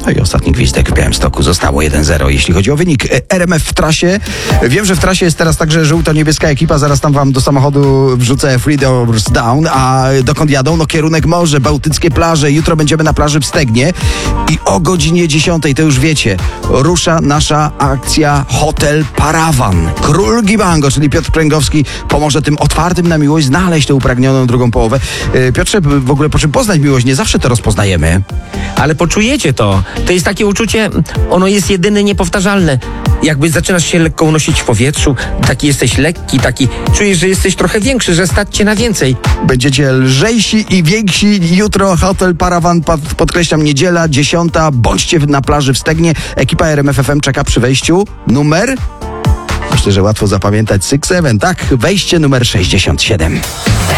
No i ostatni gwizdek w Białymstoku. Zostało 1-0, jeśli chodzi o wynik. RMF w trasie. Wiem, że w trasie jest teraz także żółto-niebieska ekipa. Zaraz tam wam do samochodu wrzucę Three Doors Down. A dokąd jadą? No kierunek morze, bałtyckie plaże. Jutro będziemy na plaży w Stegnie. I o godzinie 10, to już wiecie, rusza nasza akcja Hotel Parawan. Król Gibango, czyli Piotr Pręgowski, pomoże tym otwartym na miłość znaleźć tę upragnioną drugą połowę. Piotrze, w ogóle po czym poznać miłość? Nie zawsze to rozpoznajemy. Ale poczujecie to. To jest takie uczucie, ono jest jedyne, niepowtarzalne. Jakby zaczynasz się lekko unosić w powietrzu, taki jesteś lekki, taki czujesz, że jesteś trochę większy, że stać cię na więcej. Będziecie lżejsi i więksi. Jutro Hotel Parawan, podkreślam, niedziela 10. Bądźcie na plaży w Stegnie. Ekipa RMF FM czeka przy wejściu. Numer? Myślę, że łatwo zapamiętać. 6-7, tak? Wejście numer 67.